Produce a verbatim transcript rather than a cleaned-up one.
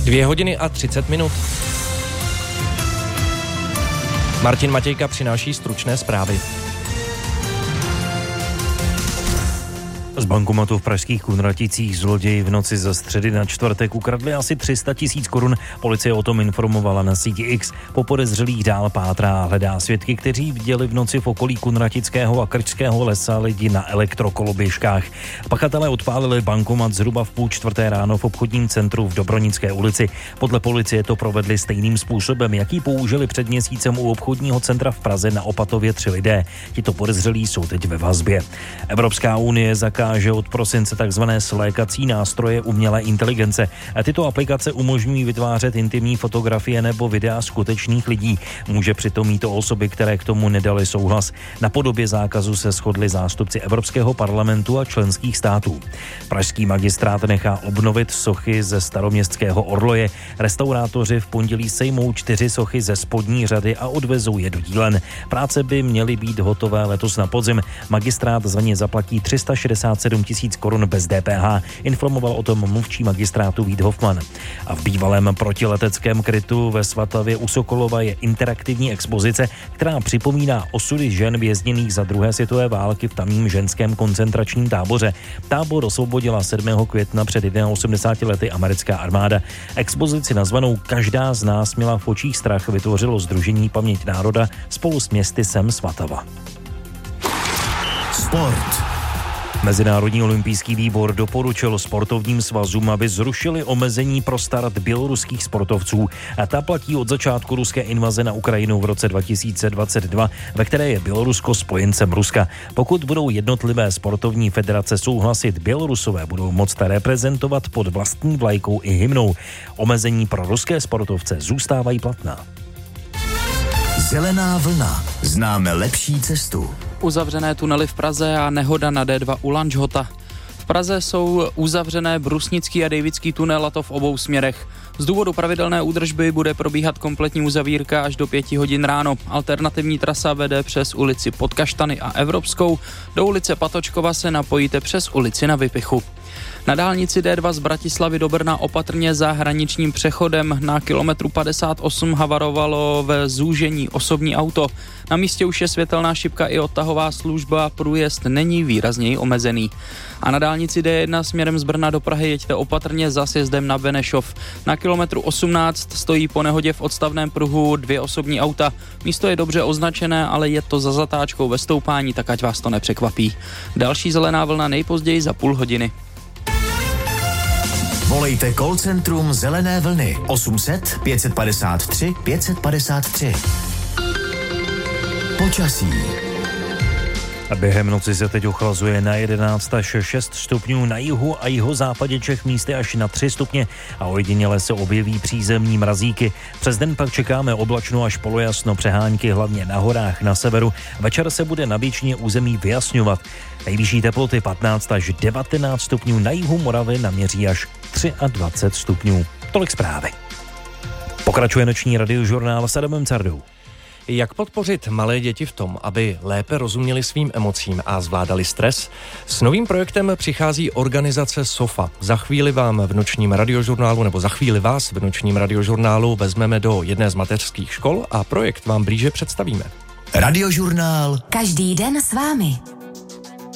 Dvě hodiny a třicet minut. Martin Matějka přináší stručné zprávy. Z bankomatu v pražských Kunraticích zloději v noci ze středy na čtvrtek ukradli asi tři sta tisíc korun. Policie o tom informovala na síti X. Po podezřelých dál pátrá a hledá svědky, kteří viděli v noci v okolí Kunratického a Krčského lesa lidi na elektrokoloběžkách. Pachatelé odpálili bankomat zhruba v půl čtvrté ráno v obchodním centru v Dobronické ulici. Podle policie to provedli stejným způsobem, jaký použili před měsícem u obchodního centra v Praze na Opatově tři lidé. Tito podezřelí jsou teď ve vazbě. Evropská unie zakáže že od prosince takzvané slékací nástroje umělé inteligence. A tyto aplikace umožňují vytvářet intimní fotografie nebo videa skutečných lidí. Může přitom mít to osoby, které k tomu nedali souhlas. Na podobě zákazu se shodli zástupci Evropského parlamentu a členských států. Pražský magistrát nechá obnovit sochy ze staroměstského orloje. Restaurátoři v pondělí sejmou čtyři sochy ze spodní řady a odvezou je do dílen. Práce by měly být hotové letos na podzim. Magistrát za ně zaplatí tři sta šedesát sedm tisíc korun bez D P H, informoval o tom mluvčí magistrátu Vít Hofman. A v bývalém protileteckém krytu ve Svatavě u Sokolova je interaktivní expozice, která připomíná osudy žen vězněných za druhé světové války v tamním ženském koncentračním táboře. Tábor osvobodila sedmého května před osmdesáti jednou lety americká armáda. Expozici nazvanou Každá z nás měla v očích strach vytvořilo Sdružení Paměť národa spolu s městy Sem Svatava. Sport. Mezinárodní olympijský výbor doporučil sportovním svazům, aby zrušili omezení pro start běloruských sportovců. A ta platí od začátku ruské invaze na Ukrajinu v roce dva tisíce dvacet dva, ve které je Bělorusko spojencem Ruska. Pokud budou jednotlivé sportovní federace souhlasit, Bělorusové budou moct reprezentovat pod vlastní vlajkou i hymnou. Omezení pro ruské sportovce zůstávají platná. Zelená vlna. Známe lepší cestu. Uzavřené tunely v Praze a nehoda na D dva u Lanžhota. V Praze jsou uzavřené Brusnický a Davidský tunel, a to v obou směrech. Z důvodu pravidelné údržby bude probíhat kompletní uzavírka až do pěti hodin ráno. Alternativní trasa vede přes ulici Pod Kaštany a Evropskou. Do ulice Patočkova se napojíte přes ulici Na Vypichu. Na dálnici D dva z Bratislavy do Brna opatrně za hraničním přechodem na kilometru padesát osm havarovalo ve zúžení osobní auto. Na místě už je světelná šipka i odtahová služba, průjezd není výrazněji omezený. A na dálnici D jedna směrem z Brna do Prahy jeďte opatrně za sjezdem na Benešov. Na kilometru osmnáct stojí po nehodě v odstavném pruhu dvě osobní auta. Místo je dobře označené, ale je to za zatáčkou ve stoupání, tak ať vás to nepřekvapí. Další zelená vlna nejpozději za půl hodiny. Volejte call centrum Zelené vlny osm set pět padesát tři pět padesát tři. Počasí. A během noci se teď ochlazuje na jedenáct až šest stupňů na jihu a jihozápadě Čech, místy až na tři stupně a ojediněle se objeví přízemní mrazíky. Přes den pak čekáme oblačno až polojasno, přehánky hlavně na horách na severu. Večer se bude na většině území vyjasňovat. Nejvyšší teploty patnáct až devatenáct stupňů, na jihu Moravy naměří až dvacet tři stupňů. Tolik zprávy. Pokračuje noční radiožurnál s Adamem Cardou. Jak podpořit malé děti v tom, aby lépe rozuměli svým emocím a zvládali stres? S novým projektem přichází organizace SOFA. Za chvíli vám v nočním radiožurnálu, nebo za chvíli vás v nočním radiožurnálu vezmeme do jedné z mateřských škol a projekt vám blíže představíme. Radiožurnál. Každý den s vámi.